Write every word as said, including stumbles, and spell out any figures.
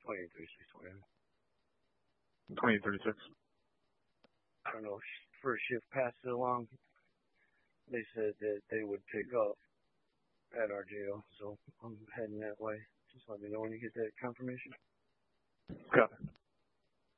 twenty-eight thirty-six twenty. twenty-eight thirty-six. I don't know. First shift passed it along. They said that they would pick up at our jail, so I'm heading that way. Just let me know when you get that confirmation. Got it.